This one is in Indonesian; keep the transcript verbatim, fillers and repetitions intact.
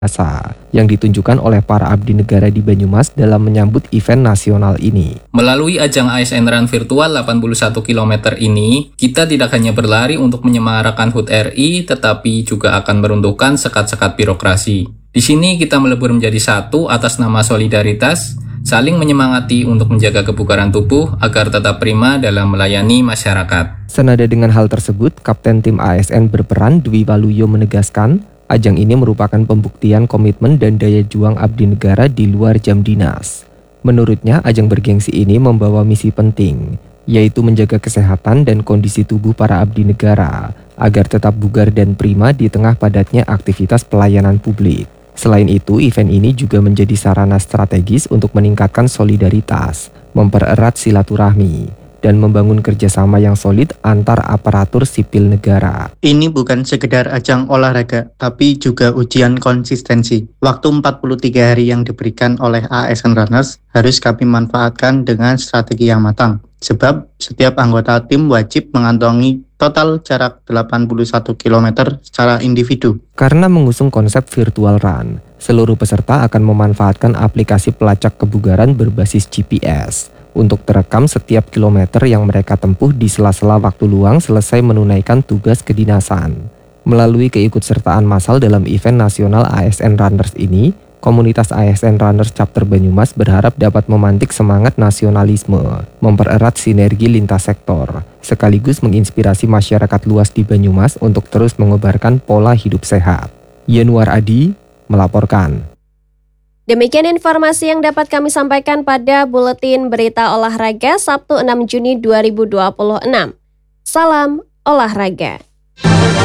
jasa yang ditunjukkan oleh para abdi negara di Banyumas dalam menyambut event nasional ini. Melalui ajang A S N Run virtual delapan puluh satu kilometer ini, kita tidak hanya berlari untuk menyemarakan H U T R I, tetapi juga akan meruntuhkan sekat-sekat birokrasi. Di sini kita melebur menjadi satu atas nama solidaritas, saling menyemangati untuk menjaga kebugaran tubuh agar tetap prima dalam melayani masyarakat. Senada dengan hal tersebut, Kapten Tim A S N berperan Dwi Waluyo menegaskan, ajang ini merupakan pembuktian komitmen dan daya juang abdi negara di luar jam dinas. Menurutnya, ajang bergengsi ini membawa misi penting, yaitu menjaga kesehatan dan kondisi tubuh para abdi negara, agar tetap bugar dan prima di tengah padatnya aktivitas pelayanan publik. Selain itu, event ini juga menjadi sarana strategis untuk meningkatkan solidaritas, mempererat silaturahmi, dan membangun kerjasama yang solid antar aparatur sipil negara. Ini bukan sekedar ajang olahraga, tapi juga ujian konsistensi. Waktu empat puluh tiga hari yang diberikan oleh A S N Runners harus kami manfaatkan dengan strategi yang matang. Sebab setiap anggota tim wajib mengantongi total jarak delapan puluh satu kilometer secara individu. Karena mengusung konsep virtual run, seluruh peserta akan memanfaatkan aplikasi pelacak kebugaran berbasis G P S untuk terekam setiap kilometer yang mereka tempuh di sela-sela waktu luang selesai menunaikan tugas kedinasan. Melalui keikutsertaan massal dalam event nasional A S N Runners ini, komunitas A S N Runners Chapter Banyumas berharap dapat memantik semangat nasionalisme, mempererat sinergi lintas sektor, sekaligus menginspirasi masyarakat luas di Banyumas untuk terus mengobarkan pola hidup sehat. Yanuar Adi melaporkan. Demikian informasi yang dapat kami sampaikan pada Buletin Berita Olahraga Sabtu enam Juni dua ribu dua puluh enam. Salam olahraga.